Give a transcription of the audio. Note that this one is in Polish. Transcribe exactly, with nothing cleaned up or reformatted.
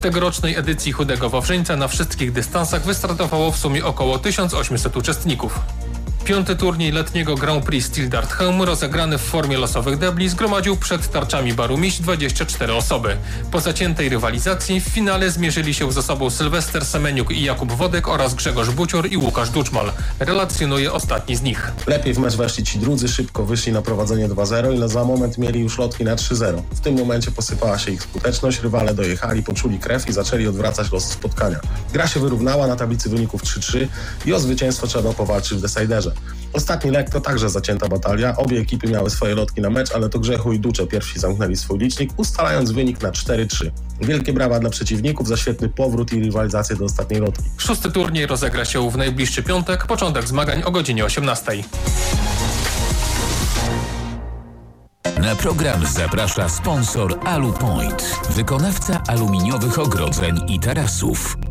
W tegorocznej edycji Chudego Wawrzyńca na wszystkich dystansach wystartowało w sumie około tysiąc osiemset uczestników. Piąty turniej letniego Grand Prix Steel Dart Chełm, rozegrany w formie losowych debli, zgromadził przed tarczami baru Miś dwadzieścia cztery osoby. Po zaciętej rywalizacji w finale zmierzyli się ze sobą Sylwester Semeniuk i Jakub Wodek oraz Grzegorz Bucior i Łukasz Duczmal. Relacjonuje ostatni z nich. Lepiej w mecz weszli ci drudzy, szybko wyszli na prowadzenie dwa zero i za moment mieli już lotki na trzy zero. W tym momencie posypała się ich skuteczność, rywale dojechali, poczuli krew i zaczęli odwracać los spotkania. Gra się wyrównała, na tablicy wyników trzy trzy i o zwycięstwo trzeba powalczyć w Deciderze. Ostatni leg to także zacięta batalia. Obie ekipy miały swoje lotki na mecz, ale to Grzechu i Ducze pierwsi zamknęli swój licznik, ustalając wynik na cztery trzy. Wielkie brawa dla przeciwników za świetny powrót i rywalizację do ostatniej lotki. Szósty turniej rozegra się w najbliższy piątek, początek zmagań o godzinie osiemnastej. Na program zaprasza sponsor Alupoint, wykonawca aluminiowych ogrodzeń i tarasów.